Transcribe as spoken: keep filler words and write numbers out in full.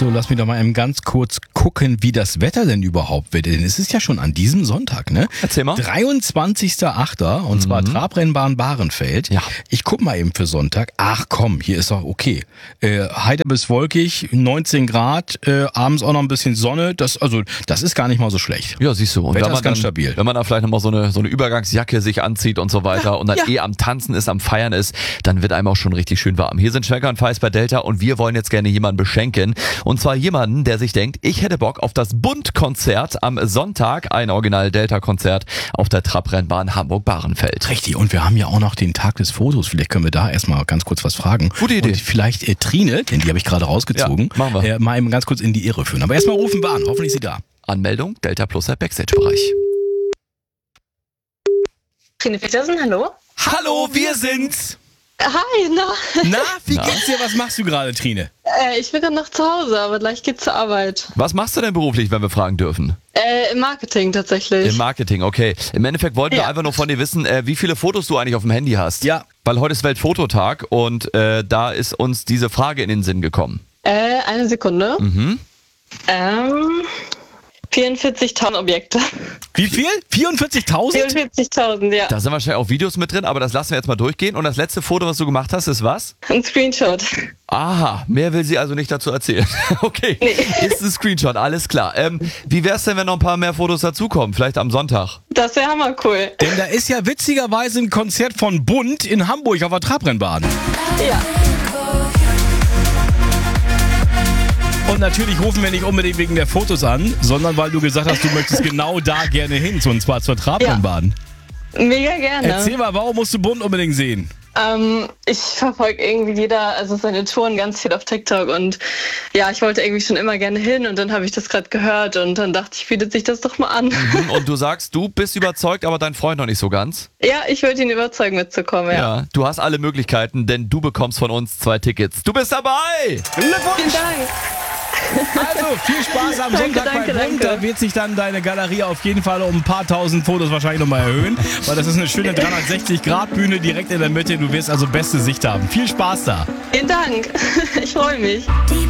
So, lass mich doch mal eben ganz kurz gucken, wie das Wetter denn überhaupt wird. Denn es ist ja schon an diesem Sonntag, ne? Erzähl mal. dreiundzwanzigster achter und zwar Mhm. Trabrennbahn Bahrenfeld. Ja. Ich guck mal eben für Sonntag. Ach komm, hier ist doch okay. Äh, heiter bis wolkig, neunzehn Grad, äh, abends auch noch ein bisschen Sonne. Das, also, das ist gar nicht mal so schlecht. Ja, siehst du. Und Wetter wenn man ist ganz dann, stabil. Wenn man da vielleicht nochmal so eine, so eine Übergangsjacke sich anzieht und so weiter und dann ja. eh am Tanzen ist, am Feiern ist, dann wird einem auch schon richtig schön warm. Hier sind Schwenker und Feist bei Delta und wir wollen jetzt gerne jemanden beschenken. Und zwar jemanden, der sich denkt, ich hätte Bock auf das Bund-Konzert am Sonntag, ein Original-Delta-Konzert auf der Trabrennbahn Hamburg-Bahrenfeld. Richtig, und wir haben ja auch noch den Tag des Fotos. Vielleicht können wir da erstmal ganz kurz was fragen. Gute Idee. Und vielleicht äh, Trine, denn die habe ich gerade rausgezogen, Ja, machen wir. Äh, mal eben ganz kurz in die Irre führen. Aber erstmal rufen wir an, hoffentlich ist sie da. Anmeldung Delta Plus der Backstage-Bereich. Trine Petersen, hallo? Hallo, wir sind's! Hi, na? Na, wie Na? geht's dir? Was machst du gerade, Trine? Äh, ich bin gerade noch zu Hause, aber gleich geht's zur Arbeit. Was machst du denn beruflich, wenn wir fragen dürfen? Äh, im Marketing tatsächlich. Im Marketing, okay. Im Endeffekt wollten wir Ja. einfach nur von dir wissen, äh, wie viele Fotos du eigentlich auf dem Handy hast. Ja. Weil heute ist Weltfototag und äh, da ist uns diese Frage in den Sinn gekommen. äh, eine Sekunde. Mhm. Ähm, vierundvierzigtausend Objekte. Wie viel? vierundvierzigtausend? vierundvierzigtausend, ja. Da sind wahrscheinlich auch Videos mit drin, aber das lassen wir jetzt mal durchgehen. Und das letzte Foto, was du gemacht hast, ist was? Ein Screenshot. Aha, mehr will sie also nicht dazu erzählen. Okay, Nee. ist ein Screenshot, alles klar. Ähm, wie wär's denn, wenn noch ein paar mehr Fotos dazukommen? Vielleicht am Sonntag? Das wäre hammercool. Denn da ist ja witzigerweise ein Konzert von Bund in Hamburg auf der Trabrennbahn. Ja. Und natürlich rufen wir nicht unbedingt wegen der Fotos an, sondern weil du gesagt hast, du möchtest genau da gerne hin, und zwar zur Trabrennbahn. Mega gerne. Erzähl mal, warum musst du Bund unbedingt sehen? Ähm, ich verfolge irgendwie jeder, also seine Touren ganz viel auf TikTok und ja, ich wollte irgendwie schon immer gerne hin und dann habe ich das gerade gehört und dann dachte ich, bietet sich das doch mal an. Mhm, und du sagst, du bist überzeugt, aber dein Freund noch nicht so ganz? Ja, ich würde ihn überzeugen mitzukommen, ja. Ja, du hast alle Möglichkeiten, denn du bekommst von uns zwei Tickets. Du bist dabei! Glückwunsch! Vielen Dank. Also, viel Spaß am Danke, Sonntag danke, bei Bund. danke. Da wird sich dann deine Galerie auf jeden Fall um ein paar tausend Fotos wahrscheinlich nochmal erhöhen, weil das ist eine schöne dreihundertsechzig Grad Bühne direkt in der Mitte. Du wirst also beste Sicht haben. Viel Spaß da. Vielen Dank. Ich freue mich. Die